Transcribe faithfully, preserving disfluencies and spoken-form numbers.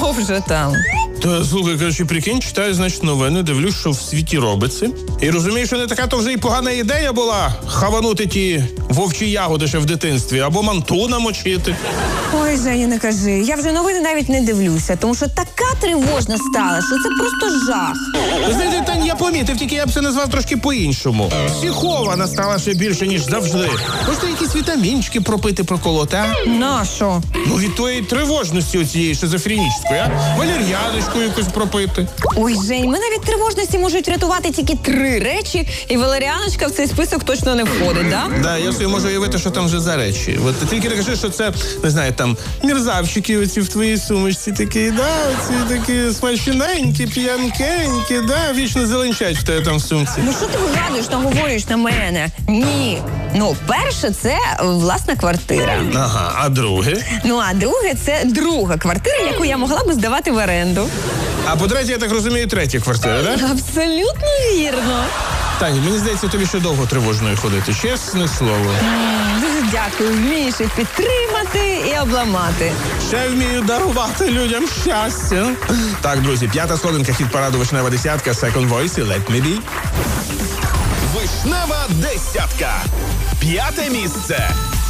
Що вже там? Та, слухай, коротше, прикинь, читаю, значить, новини, дивлюсь, що в світі робиться. І розумію, що не така то вже і погана ідея була хаванути ті вовчі ягоди ще в дитинстві, або манту намочити. Ой, Женя, не кажи. Я вже новини навіть не дивлюся, тому що така тривожна стала, що це просто жах. Ви знаєте, Тань, я помітив, тільки я б це назвав трошки по-іншому. Психована стала ще більше, ніж завжди. Можете якісь вітамінчики пропити, проколоти, а? Нащо? Ну, від тої тривожності оцієї шизофренічної, а? Валер'яночку якусь пропити. Ой, Жень, мене від тривожності можуть рятувати тільки три речі, і валеріаночка в цей список точно не входить, да? Да, я собі можу уявити, що там вже за речі. От ти тільки не кажи, що це, не знаю, там, мерзавчики оці в твоїй сумочці такі, да, оці такі смачненькі, п'янкенькі, да, вічно зеленчать в тебе там в сумці. Ну що ти вигадуєш, там говориш на мене? Ні. Ну, перше, це власна квартира. Ага, а друге? Ну, а друге, це друга квартира, яку я могла би здавати в оренду. А по-третє, я так розумію, третя квартира, да? Абсолютно вірно. Таня, мені здається, тобі ще довго тривожною ходити, чесне слово. М, Дуже дякую, вмієш і підтримати, і обламати. Ще вмію дарувати людям щастя. Так, друзі, п'ята сходинка хіт-параду «Вишнева десятка», Second Voice і Let Me Be. Вишнева десятка. П'яте місце.